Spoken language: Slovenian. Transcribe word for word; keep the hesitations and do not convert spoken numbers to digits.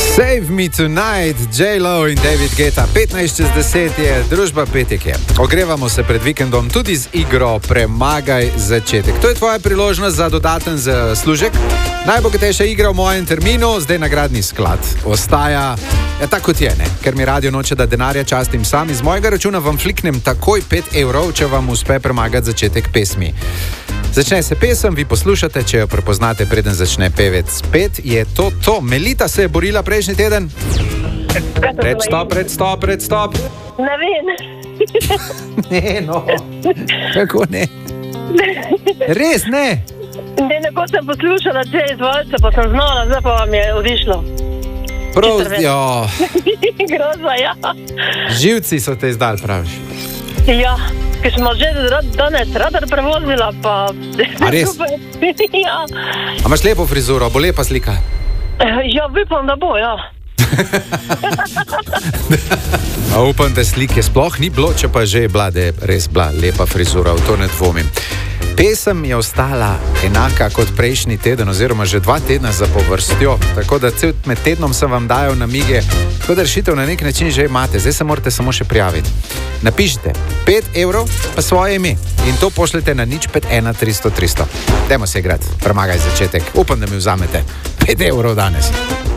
Save Me Tonight, J-Lo in David Guetta. petnajst čez deset je, družba Petek je. Ogrevamo se pred vikendom tudi z igro Premagaj začetek. To je tvoja priložnost za dodaten zaslužek. Najbogatejša igra v mojem terminu, zdaj nagradni sklad. Ostaja ja, tako kot je, ne? Ker mi radio noče, da denarja častim sam. Iz mojega računa vam fliknem takoj pet evrov, če vam uspe premagati začetek pesmi. Začne se pesem, vi poslušate, če jo prepoznate, preden začne pevec. Pet je to to. Melita se je borila prejšnji teden. Predstop, predstop, predstop. Ne vem. Ne, no. Kako ne? Res ne? Ne, neko sem poslušala te izvalce, pa sem znala, zdaj pa vam je odišlo. Prav, jo. Groza, ja. Živci so te izdali, praviš. Ja, ker smo že danes radar prevozila, pa... A res? Ja. A imaš lepo frizuro, bo lepa slika? Ja, upam, da bo, ja. A upam, da slike sploh ni bilo, če pa že je bila, da je res bila lepa frizura, v to ne dvomim. Pesem je ostala enaka kot prejšnji teden, oziroma že dva tedna zapovrstjo, tako da cel med tednom sem vam dajal namige, tako da rešitev na nek način že imate, zdaj se morate samo še prijaviti. Napišite pet evrov pa svoje ime in to pošljete na nič pet ena tristo tristo. Dajmo se igrati, premagaj začetek, upam, da mi vzamete pet evrov danes.